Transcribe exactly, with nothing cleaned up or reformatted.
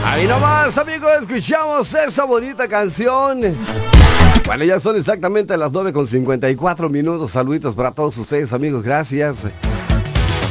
Ahí nomás, amigos, escuchamos esa bonita canción. Bueno, ya son exactamente las nueve con cincuenta y cuatro minutos. Saluditos para todos ustedes, amigos, gracias.